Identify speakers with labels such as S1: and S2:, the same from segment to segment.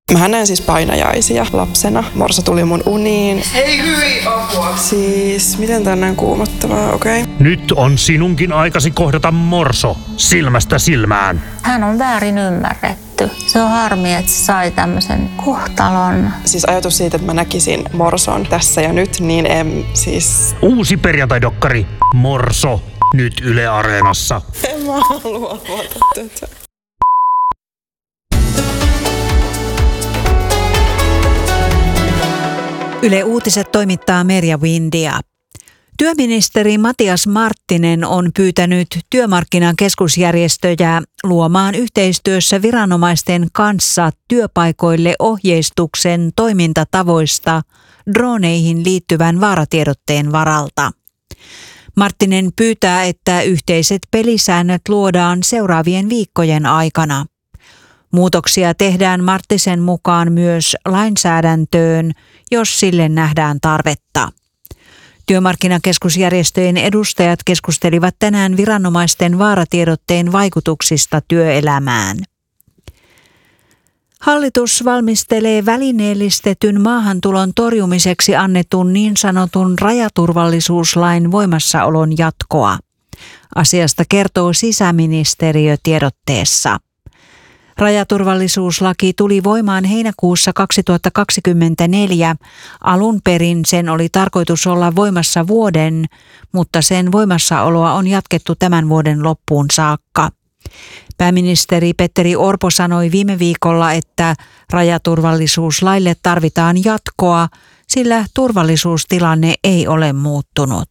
S1: Mä näen siis painajaisia lapsena. Morso tuli mun uniin. Hei hyi, apua! Siis, miten tää on näin kuumottavaa, okei?
S2: Nyt on sinunkin aikasi kohdata morso silmästä silmään.
S3: Hän on väärin ymmärretty. Se on harmi, että se sai tämmöisen kohtalon.
S1: Siis ajatus siitä, että mä näkisin morson tässä ja nyt, niin en siis...
S2: Uusi perjantai-dokkari, Morso, nyt Yle Areenassa.
S1: En mä halua avata tätä.
S4: Yle Uutiset toimittaa Merja Windia. Työministeri Matias Marttinen on pyytänyt työmarkkinakeskusjärjestöjä luomaan yhteistyössä viranomaisten kanssa työpaikoille ohjeistuksen toimintatavoista droneihin liittyvän vaaratiedotteen varalta. Marttinen pyytää, että yhteiset pelisäännöt luodaan seuraavien viikkojen aikana. Muutoksia tehdään Marttisen mukaan myös lainsäädäntöön, jos sille nähdään tarvetta. Työmarkkinakeskusjärjestöjen edustajat keskustelivat tänään viranomaisten vaaratiedotteen vaikutuksista työelämään. Hallitus valmistelee välineellistetyn maahantulon torjumiseksi annetun niin sanotun rajaturvallisuuslain voimassaolon jatkoa. Asiasta kertoo sisäministeriö tiedotteessa. Rajaturvallisuuslaki tuli voimaan heinäkuussa 2024. Alun perin sen oli tarkoitus olla voimassa vuoden, mutta sen voimassaoloa on jatkettu tämän vuoden loppuun saakka. Pääministeri Petteri Orpo sanoi viime viikolla, että rajaturvallisuuslaille tarvitaan jatkoa, sillä turvallisuustilanne ei ole muuttunut.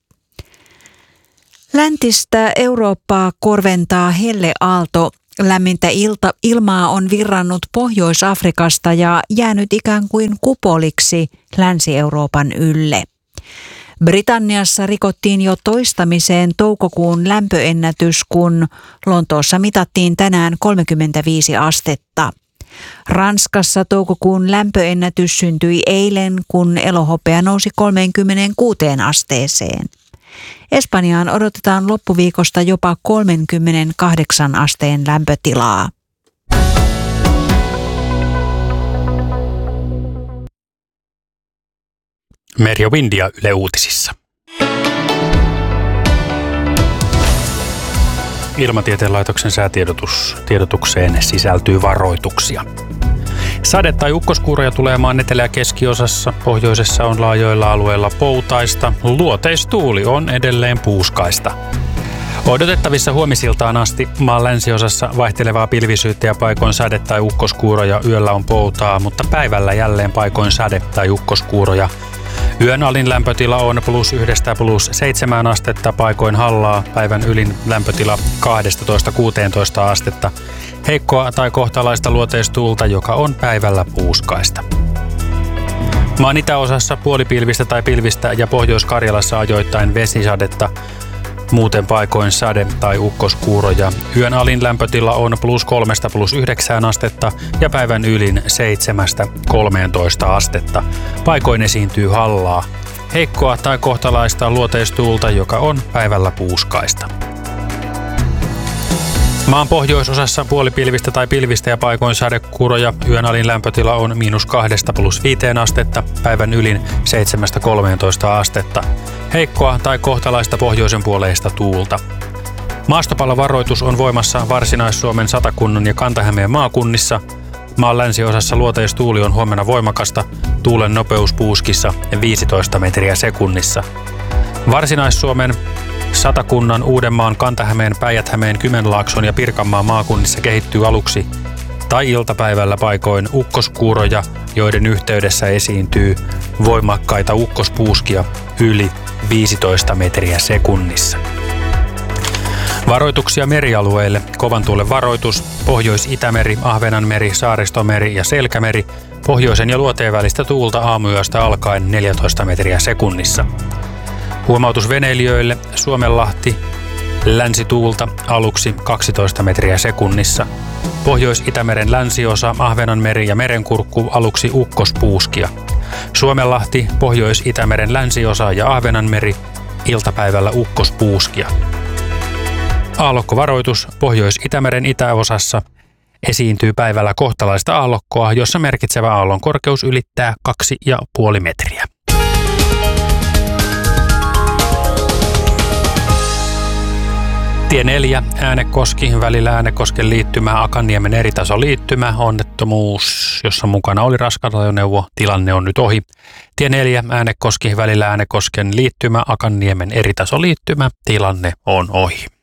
S4: Läntistä Eurooppaa korventaa helleaalto. Lämmintä ilmaa on virrannut Pohjois-Afrikasta ja jäänyt ikään kuin kupoliksi Länsi-Euroopan ylle. Britanniassa rikottiin jo toistamiseen toukokuun lämpöennätys, kun Lontoossa mitattiin tänään 35 astetta. Ranskassa toukokuun lämpöennätys syntyi eilen, kun elohopea nousi 36 asteeseen. Espanjaan odotetaan loppuviikosta jopa 38 asteen lämpötilaa.
S5: Merja Windia Yle Uutisissa. Ilmatieteen laitoksen säätiedotukseen sisältyy varoituksia. Sade- tai ukkoskuuroja tulee maan etelä- ja keskiosassa. Pohjoisessa on laajoilla alueilla poutaista. Luoteistuuli on edelleen puuskaista. Odotettavissa huomisiltaan asti maan länsiosassa vaihtelevaa pilvisyyttä ja paikoin sade- tai ukkoskuuroja. Yöllä on poutaa, mutta päivällä jälleen paikoin sade- tai ukkoskuuroja. Yön alin lämpötila on +1–+7 astetta, paikoin hallaa, päivän ylin lämpötila 12–16 astetta. Heikkoa tai kohtalaista luoteistuulta, joka on päivällä puuskaista. Maan itäosassa puolipilvistä tai pilvistä ja Pohjois-Karjalassa ajoittain vesisadetta, muuten paikoin sade- tai ukkoskuuroja. Yön alin lämpötila on +3–+9 astetta ja päivän ylin 7–13 astetta. Paikoin esiintyy hallaa. Heikkoa tai kohtalaista luoteistuulta, joka on päivällä puuskaista. Maan pohjoisosassa puolipilvistä tai pilvistä ja paikoin sadekuuroja. Yön alin lämpötila on -2–+5 astetta, päivän ylin 7–13 astetta. Heikkoa tai kohtalaista pohjoisen puoleista tuulta. Maastopallovaroitus on voimassa Varsinais-Suomen, Satakunnan ja Kanta-Hämeen maakunnissa. Maan länsiosassa luoteistuuli on huomenna voimakasta, tuulen nopeus puuskissa 15 metriä sekunnissa. Varsinais-Suomen, Satakunnan, Uudenmaan, Kanta-Hämeen, Päijät-Hämeen, Kymenlaakson ja Pirkanmaan maakunnissa kehittyy aluksi tai iltapäivällä paikoin ukkoskuuroja, joiden yhteydessä esiintyy voimakkaita ukkospuuskia yli 15 metriä sekunnissa. Varoituksia merialueille. Kovan tuulen varoitus, Pohjois-Itämeri, Ahvenanmeri, Saaristomeri ja Selkämeri. Pohjoisen ja luoteen välistä tuulta aamuyöstä alkaen 14 metriä sekunnissa. Huomautus veneilijöille, Suomenlahti, länsituulta aluksi 12 metriä sekunnissa. Pohjois-Itämeren länsiosa, Ahvenanmeri ja Merenkurkku aluksi ukkospuuskia. Suomenlahti, Pohjois-Itämeren länsiosa ja Ahvenanmeri iltapäivällä ukkospuuskia. Aallokkovaroitus Pohjois-Itämeren itäosassa, Esiintyy päivällä kohtalaista aallokkoa, jossa merkitsevä aallon korkeus ylittää 2,5 metriä. Tie 4, Äänekoski, välillä Äänekosken liittymä, Akanniemen eritasoliittymä, onnettomuus, jossa mukana oli raskas ajoneuvo, tilanne on nyt ohi. Tie 4, Äänekoski, välillä Äänekosken liittymä, Akanniemen eritasoliittymä, tilanne on ohi.